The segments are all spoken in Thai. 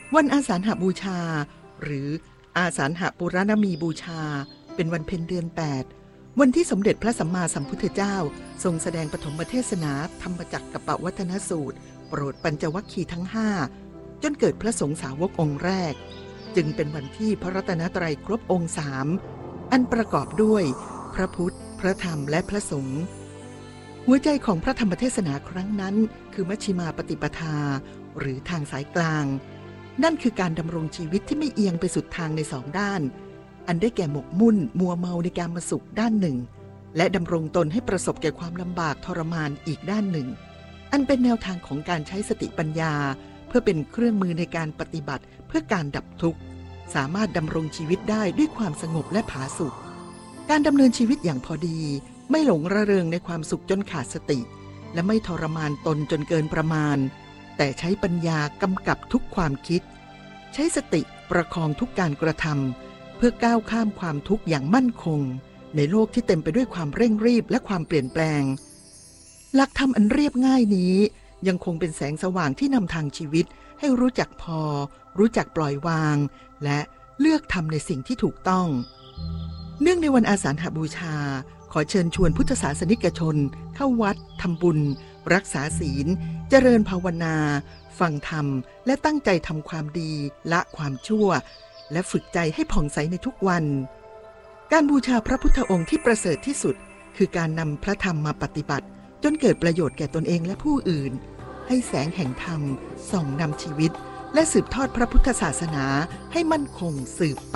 วันอาสาฬหบูชาหรืออาสาฬหปุรณมีบูชาเป็นวันเพ็ญเดือน 8วันที่สมเด็จพระสัมมาสัมพุทธเจ้าทรงแสดงปฐมเทศนาธรรมจักรกัปปวัฏนสูตรโปรดปัญจวัคคีย์ทั้ง5จนเกิดพระสงฆ์สาวกองค์แรกจึงเป็นวันที่พระรัตนตรัยครบองค์3อันประกอบด้วยพระพุทธพระธรรมและพระสงฆ์หัวใจของพระธรรมเทศนาครั้งนั้นคือมัชฌิมาปฏิปทาหรือทางสายกลางนั่นคือการดำรงชีวิตที่ไม่เอียงไปสุดทางใน2ด้านอันได้แก่หมกมุ่นมัวเมาในการมาสุขด้านหนึ่งและดำรงตนให้ประสบแก่ความลำบากทรมานอีกด้านหนึ่งอันเป็นแนวทางของการใช้สติปัญญาเพื่อเป็นเครื่องมือในการปฏิบัติเพื่อการดับทุกข์สามารถดำรงชีวิตได้ด้วยความสงบและผาสุกการดำเนินชีวิตอย่างพอดีไม่หลงระเริงในความสุขจนขาดสติและไม่ทรมานตนจนเกินประมาณแต่ใช้ปัญญากำกับทุกความคิดใช้สติประคองทุกการกระทำเพื่อก้าวข้ามความทุกข์อย่างมั่นคงในโลกที่เต็มไปด้วยความเร่งรีบและความเปลี่ยนแปลงหลักธรรมอันเรียบง่ายนี้ยังคงเป็นแสงสว่างที่นำทางชีวิตให้รู้จักพอรู้จักปล่อยวางและเลือกทำในสิ่งที่ถูกต้องเนื่องในวันอาสาฬหบูชาขอเชิญชวนพุทธศาสนิกชนเข้าวัดทำบุญรักษาศีลเจริญภาวนาฟังธรรมและตั้งใจทำความดีละความชั่วและฝึกใจให้ผ่องใสในทุกวันการบูชาพระพุทธองค์ที่ประเสริฐที่สุดคือการนำพระธรรมมาปฏิบัติจนเกิดประโยชน์แก่ตนเองและผู้อื่นให้แสงแห่งธรรมส่องนำชีวิตและสืบทอดพระพุทธศาสนาให้มั่นคงสืบไป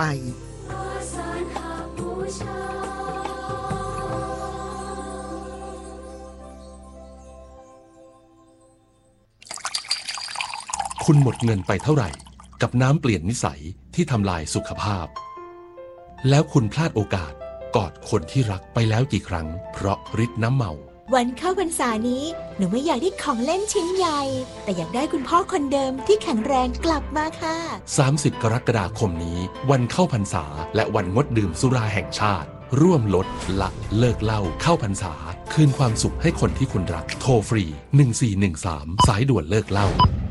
คุณหมดเงินไปเท่าไหร่กับน้ำเปลี่ยนนิสัยที่ทำลายสุขภาพแล้วคุณพลาดโอกาสกอดคนที่รักไปแล้วกี่ครั้งเพราะฤทธิ์น้ำเมาวันเข้าพรรษานี้หนูไม่อยากได้ของเล่นชิ้นใหญ่แต่อยากได้คุณพ่อคนเดิมที่แข็งแรงกลับมาค่ะ 30กรกฎาคมนี้วันเข้าพรรษาและวันงดดื่มสุราแห่งชาติร่วมลดละเลิกเหล้าเข้าพรรษาคืนความสุขให้คนที่คุณรักโทรฟรี1413สายด่วนเลิกเหล้า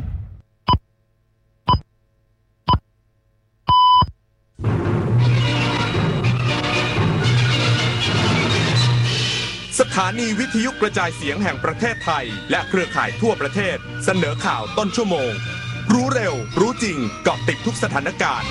สถานีวิทยุกระจายเสียงแห่งประเทศไทยและเครือข่ายทั่วประเทศเสนอข่าวต้นชั่วโมงรู้เร็วรู้จริงเกาะติดทุกสถานการณ์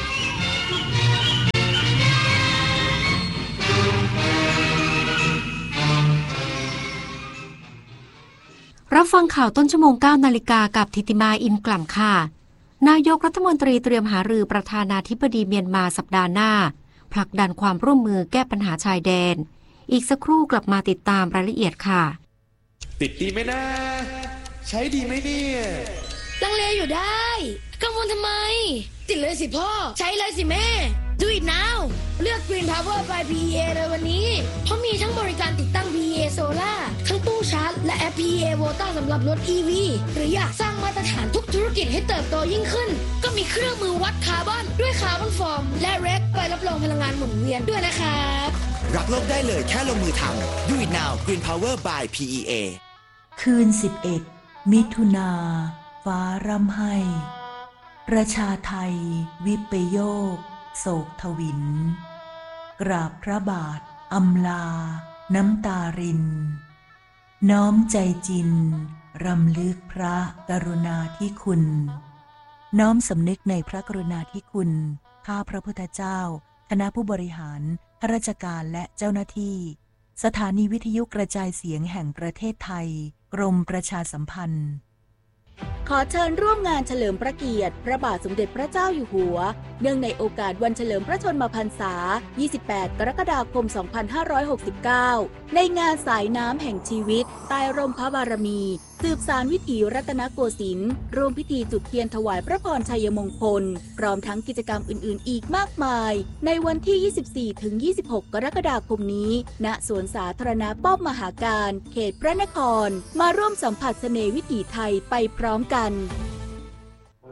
รับฟังข่าวต้นชั่วโมง 9 นาฬิกากับธิติมาอินกล่ำค่ะนายกรัฐมนตรีเตรียมหารือประธานาธิบดีเมียนมาสัปดาห์หน้าผลักดันความร่วมมือแก้ปัญหาชายแดนอีกสักครู่กลับมาติดตามรายละเอียดค่ะติดดีไหมนะใช้ดีไหมเนี่ยลังเลอยู่ได้กังวลทำไมติดเลยสิพ่อใช้เลยสิแม่ Do it now เลือก Green Power by PEA เลยวันนี้เพราะมีทั้งบริการติดตั้ง PEA Solar ทั้งตู้ชาร์จและแอป PEA Vota สำหรับรถ EV หรืออยากสร้างมาตรฐานทุกธุรกิจให้เติบโตยิ่งขึ้นก็มีเครื่องมือวัดคาร์บอนด้วยคาร์บอนฟอร์มและเรคใบรับรองพลังงานหมุนเวียนด้วยนะครับรักโลกได้เลยแค่ลงมือทำ Do it now Green Power by PEA คืน11มิถุนาฟ้าร่ำไห้ประชาไทยวิปโยคโศกทวินกราบพระบาทอำลาน้ำตารินน้อมใจจินรำลึกพระกรุณาธิคุณน้อมสำนึกในพระกรุณาธิคุณข้าพระพุทธเจ้าคณะผู้บริหารข้าราชการและเจ้าหน้าที่สถานีวิทยุกระจายเสียงแห่งประเทศไทยกรมประชาสัมพันธ์ขอเชิญร่วมงานเฉลิมพระเกียรติพระบาทสมเด็จพระเจ้าอยู่หัวเนื่องในโอกาสวันเฉลิมพระชนมพรรษา 28 กรกฎาคม 2569 ในงานสายน้ำแห่งชีวิตใต้ร่มพระบารมีสืบสานวิถีรัตนโกสินทร์ร่วมพิธีจุดเทียนถวายพระพรชัยมงคลพร้อมทั้งกิจกรรมอื่นๆอีกมากมายในวันที่ 24-26 กรกฎาคมนี้ณสวนสาธารณะป้อมมหาการเขตพระนครมาร่วมสัมผัสเสน่ห์วิถีไทยไปพร้อมกัน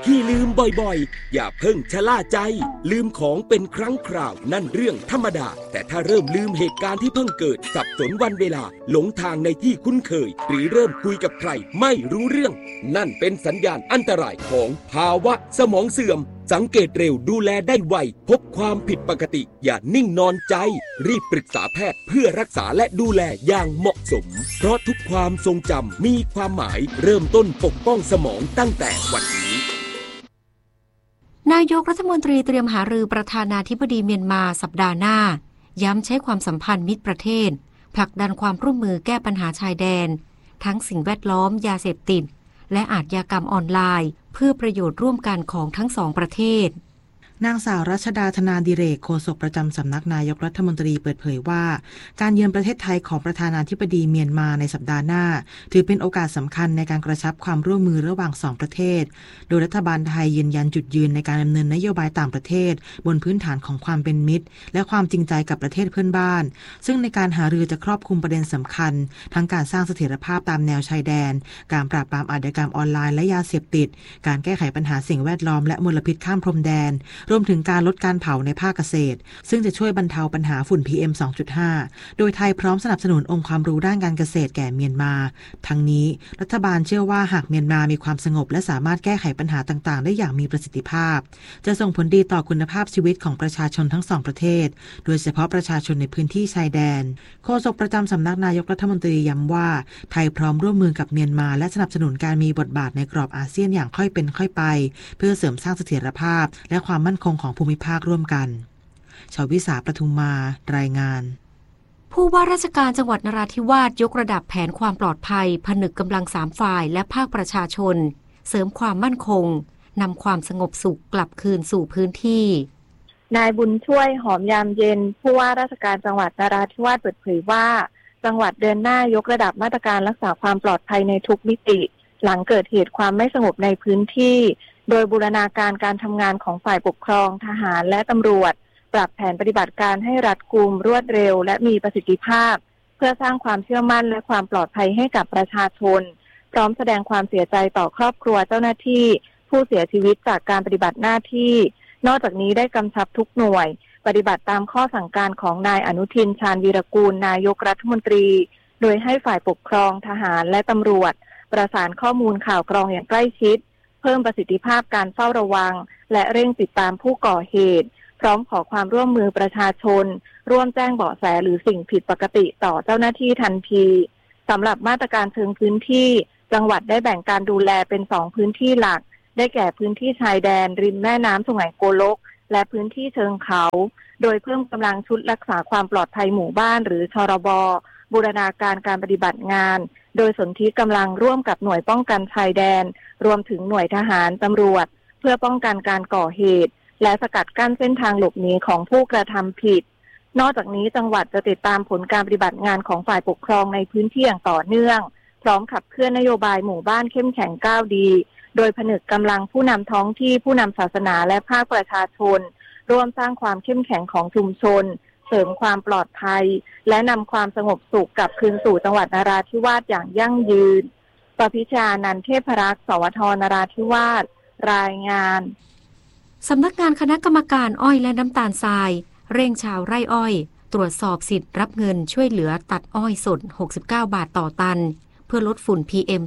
ที่ลืมบ่อยๆอย่าเพิ่งชะล่าใจลืมของเป็นครั้งคราวนั่นเรื่องธรรมดาแต่ถ้าเริ่มลืมเหตุการณ์ที่เพิ่งเกิดสับสนวันเวลาหลงทางในที่คุ้นเคยหรือเริ่มคุยกับใครไม่รู้เรื่องนั่นเป็นสัญญาณอันตรายของภาวะสมองเสื่อมสังเกตเร็วดูแลได้ไวพบความผิดปกติอย่านิ่งนอนใจรีบปรึกษาแพทย์เพื่อรักษาและดูแลอย่างเหมาะสมเพราะทุกความทรงจำมีความหมายเริ่มต้นปกป้องสมองตั้งแต่วันนี้นายกรัฐมนตรีเตรียมหารือประธานาธิบดีเมียนมาสัปดาห์หน้าย้ำใช้ความสัมพันธ์มิตรประเทศผลักดันความร่วมมือแก้ปัญหาชายแดนทั้งสิ่งแวดล้อมยาเสพติดและอาชญากรรมออนไลน์เพื่อประโยชน์ร่วมกันของทั้งสองประเทศนางสาวรัชดาธนาดิเรกโฆษกประจำสำนักนายกรัฐมนตรีเปิดเผยว่าการเยือนประเทศไทยของประธานาธิบดีเมียนมาในสัปดาห์หน้าถือเป็นโอกาสสำคัญในการกระชับความร่วมมือระหว่าง2ประเทศโดยรัฐบาลไทยยืนยันจุดยืนในการดำเนินนโยบายต่างประเทศบนพื้นฐานของความเป็นมิตรและความจริงใจกับประเทศเพื่อนบ้านซึ่งในการหารือจะครอบคลุมประเด็นสำคัญทั้งการสร้างเสถียรภาพตามแนวชายแดนการปราบปรามอาชญากรรมออนไลน์และยาเสพติดการแก้ไขปัญหาสิ่งแวดล้อมและมลพิษข้ามพรมแดนรวมถึงการลดการเผาในภาคเกษตรซึ่งจะช่วยบรรเทาปัญหาฝุ่น PM 2.5 โดยไทยพร้อมสนับสนุนองค์ความรู้ด้านการเกษตรแก่เมียนมาทั้งนี้รัฐบาลเชื่อว่าหากเมียนมามีความสงบและสามารถแก้ไขปัญหาต่างๆได้อย่างมีประสิทธิภาพจะส่งผลดีต่อคุณภาพชีวิตของประชาชนทั้งสองประเทศโดยเฉพาะประชาชนในพื้นที่ชายแดนโฆษกประจำสำนักนายกรัฐมนตรีย้ำว่าไทยพร้อมร่วมมือกับเมียนมาและสนับสนุนการมีบทบาทในกรอบอาเซียนอย่างค่อยเป็นค่อยไปเพื่อเสริมสร้างเสถียรภาพและความมั่นคงของภูมิภาคร่วมกันชวิสาปทุมมารายงานผู้ว่าราชการจังหวัดนราธิวาสยกระดับแผนความปลอดภัยผนึกกำลัง3ฝ่ายและภาคประชาชนเสริมความมั่นคงนำความสงบสุขกลับคืนสู่พื้นที่นายบุญช่วยหอมยามเย็นผู้ว่าราชการจังหวัดนราธิวาสเปิดเผยว่าจังหวัดเดินหน้ายกระดับมาตรการรักษาความปลอดภัยในทุกมิติหลังเกิดเหตุความไม่สงบในพื้นที่โดยบูรณาการการทำงานของฝ่ายปกครองทหารและตำรวจปรับแผนปฏิบัติการให้รัดกุมรวดเร็วและมีประสิทธิภาพเพื่อสร้างความเชื่อมั่นและความปลอดภัยให้กับประชาชนพร้อมแสดงความเสียใจต่อครอบครัวเจ้าหน้าที่ผู้เสียชีวิตจากการปฏิบัติหน้าที่นอกจากนี้ได้กำชับทุกหน่วยปฏิบัติตามข้อสั่งการของนายอนุทินชาญวีรกูลนายกรัฐมนตรีโดยให้ฝ่ายปกครองทหารและตำรวจประสานข้อมูลข่าวกรองอย่างใกล้ชิดเพิ่มประสิทธิภาพการเฝ้าระวังและเร่งติดตามผู้ก่อเหตุพร้อมขอความร่วมมือประชาชนร่วมแจ้งเบาะแสหรือสิ่งผิดปกติต่อเจ้าหน้าที่ทันทีสำหรับมาตรการเชิงพื้นที่จังหวัดได้แบ่งการดูแลเป็น2พื้นที่หลักได้แก่พื้นที่ชายแดนริมแม่น้ำสุไหงโกลกและพื้นที่เชิงเขาโดยเพิ่มกำลังชุดรักษาความปลอดภัยหมู่บ้านหรือชรบ.บูรณาการการปฏิบัติงานโดยสนธิกำลังร่วมกับหน่วยป้องกันชายแดนรวมถึงหน่วยทหารตำรวจเพื่อป้องกันการก่อเหตุและสกัดกั้นเส้นทางหลบหนีของผู้กระทำผิดนอกจากนี้จังหวัดจะติดตามผลการปฏิบัติงานของฝ่ายปกครองในพื้นที่อย่างต่อเนื่องพร้อมขับเคลื่อนนโยบายหมู่บ้านเข้มแข็งก้าวดีโดยผนึกกำลังผู้นำท้องที่ผู้นำศาสนาและภาคประชาชนร่วมสร้างความเข้มแข็งของชุมชนเสริมความปลอดภัยและนำความสงบสุขกลับคืนสู่จังหวัดนราธิวาสอย่างยั่งยืนปพิชานันท์เทพรักษ์สวทนราธิวาสรายงานสำนักงานคณะกรรมการอ้อยและน้ำตาลทรายเร่งชาวไร่อ้อยตรวจสอบสิทธิ์รับเงินช่วยเหลือตัดอ้อยสด69 บาทต่อตันเพื่อลดฝุ่น PM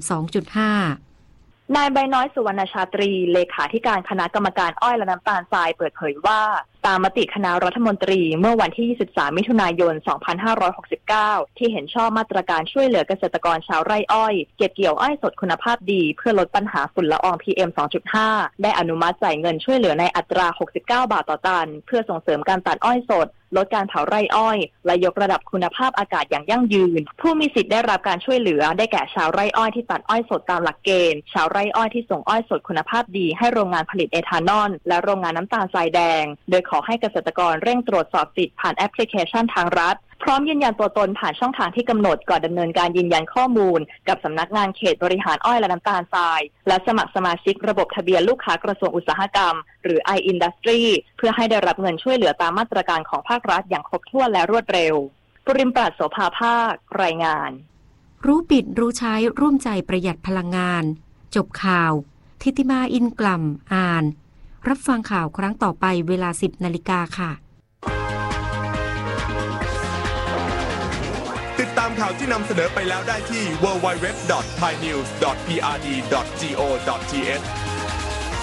2.5 นายใบน้อยสุวรรณชาตรีเลขาธิการคณะกรรมการอ้อยและน้ำตาลทรายเปิดเผยว่าตามมติคณะรัฐมนตรีเมื่อวันที่23มิถุนายน2569ที่เห็นชอบมาตรการช่วยเหลือเกษตรกรชาวไร่อ้อยเก็บเกี่ยวอ้อยสดคุณภาพดีเพื่อลดปัญหาฝุ่นละออง PM 2.5 ได้อนุมัติจ่ายเงินช่วยเหลือในอัตรา69 บาทต่อตันเพื่อส่งเสริมการตัดอ้อยสดลดการเผาไร่อ้อยและยกระดับคุณภาพอากาศอย่างยั่งยืนผู้มีสิทธิ์ได้รับการช่วยเหลือได้แก่ชาวไร่อ้อยที่ตัดอ้อยสดตามหลักเกณฑ์ชาวไร่อ้อยที่ส่งอ้อยสดคุณภาพดีให้โรงงานผลิตเอทานอลและโรงงานน้ำตาลทรายแดงโดยขอให้เกษตรกรเร่งตรวจสอบสิทธิ์ผ่านแอปพลิเคชันทางรัฐพร้อมยืนยันตัวตนผ่านช่องทางที่กำหนดก่อนดำเนินการยืนยันข้อมูลกับสำนักงานเขตบริหารอ้อยและน้ำตาลทรายและสมัครสมาชิกระบบทะเบียนลูกค้ากระทรวงอุตสาหกรรมหรือ iIndustry เพื่อให้ได้รับเงินช่วยเหลือตามมาตรการของภาครัฐอย่างครบถ้วนและรวดเร็วปริมปราชโสภาภาครายงานรู้ปิดรู้ใช้ร่วมใจประหยัดพลังงานจบข่าวทิติมาอินกล่ำอ่านรับฟังข่าวครั้งต่อไปเวลา 10 นาฬิกาค่ะติดตามข่าวที่นำเสนอไปแล้วได้ที่ www.thainews.prd.go.th